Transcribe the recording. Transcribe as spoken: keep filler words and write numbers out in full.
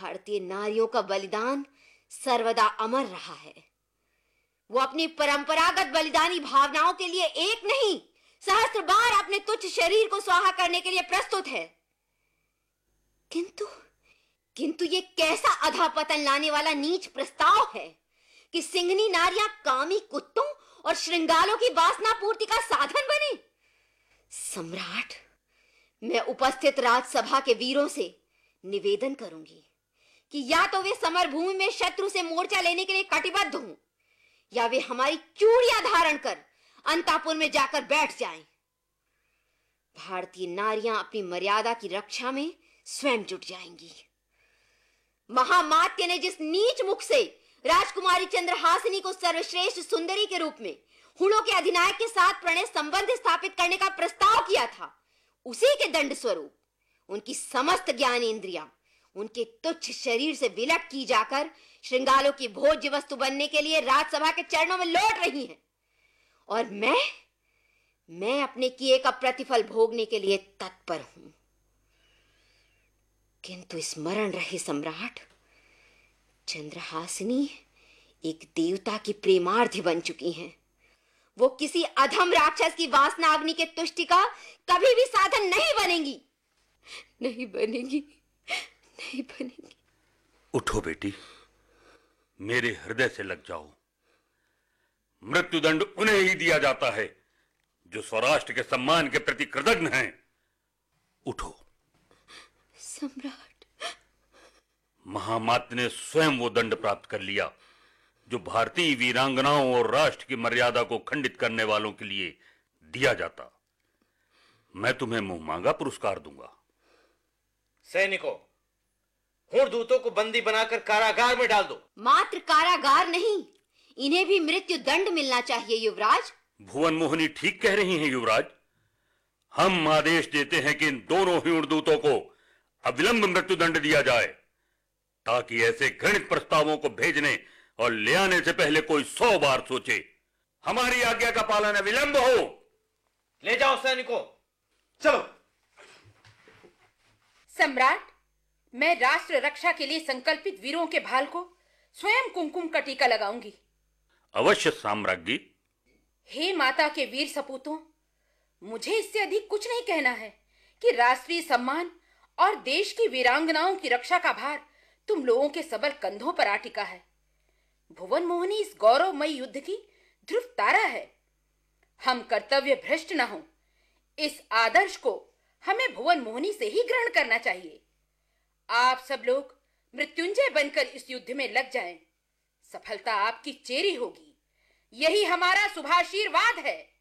भारतीय नारियों का बलिदान सर्वदा अमर रहा है। वो अपनी परंपरागत बलिदानी भावनाओं के लिए एक नहीं, सहस्त्र बार अपने तुच्छ शरीर को स्वाहा करने के लिए प्रस्तुत है। किंतु किंतु ये कैसा अधःपतन लाने वाला नीच प्रस्ताव है कि सिंघनी नारियां कामी कुत्तों और श्रृंगारों की वासना पूर्ति का साधन बने। सम्राट, मैं उपस्थित राजसभा के वीरों से निवेदन करूंगी कि या तो वे समर भूमि में शत्रु से मोर्चा लेने के लिए कटिबद्ध हों, या वे हमारी चूड़ियां धारण कर अंतापुर में जाकर बैठ जाएं। भारतीय नारियां अपनी मर्यादा की रक्षा में स्वयं जुट जाएंगी। महामात्य ने जिस नीच मुख से राजकुमारी चंद्रहासिनी को सर्वश्रेष्ठ सुंदरी के रूप में हुड़ों के अधिनायक के साथ प्रणय संबंध स्थापित करने का प्रस्ताव किया था, उसी के दंड स्वरूप उनकी समस्त ज्ञानेंद्रियां उनके तुच्छ शरीर से विलट की जाकर श्रृंगारों की भोज्य वस्तु बनने के लिए राजसभा के चरणों में लौट रही हैं। और मैं मैं अपने किए का प्रतिफल भोगने के लिए तत्पर हूं। किंतु स्मरण रहे सम्राट, चंद्रहासिनी एक देवता की प्रेमार्थी बन चुकी हैं। वो किसी अधम राक्षस की वासना अग्नि के तुष्टि का कभी भी साधन नहीं बनेंगी। नहीं बनेगी, नहीं बनेगी। उठो बेटी, मेरे हृदय से लग जाओ। मृत्युदंड उन्हें ही दिया जाता है जो स्वराष्ट्र के सम्मान के प्रति कृतज्ञ हैं। उठो। सम्राट, महामात्य ने स्वयं वो दंड प्राप्त कर लिया जो भारतीय वीरांगनाओं और राष्ट्र की मर्यादा को खंडित करने वालों के लिए दिया जाता। मैं तुम्हें मुंह मांगा पुरस्कार दूंगा। सैनिकों, हुणदूतों को बंदी बनाकर कारागार में डाल दो। मात्र कारागार नहीं, इन्हें भी मृत्यु दंड मिलना चाहिए युवराज। भुवन मोहिनी ठीक कह रही हैं युवराज। हम आदेश देते हैं कि इन दोनों ही हुणदूतों को अविलंब मृत्यु दंड दिया जाए, ताकि ऐसे घृणित प्रस्तावों को भेजने और ले आने से पहले कोई सौ बार सोचे। हमारी आज्ञा का पालन अविलंब हो। ले जाओ सैनिकों, चलो। सम्राट, मैं राष्ट्र रक्षा के लिए संकल्पित वीरों के भाल को स्वयं कुमकुम का टीका लगाऊंगी। अवश्य साम्राज्ञी। हे माता के वीर सपूतों, मुझे इससे अधिक कुछ नहीं कहना है कि राष्ट्रीय सम्मान और देश की वीरांगनाओं की रक्षा का भार तुम लोगों के सबल कंधों पर आ टिका है। भुवन मोहिनी इस गौरवमयी युद्ध की ध्रुव तारा है। हम कर्तव्य भ्रष्ट न हो, इस आदर्श को हमें भुवन मोहिनी से ही ग्रहण करना चाहिए। आप सब लोग मृत्युंजय बनकर इस युद्ध में लग जाएं। सफलता आपकी चेरी होगी, यही हमारा शुभाशीर्वाद है।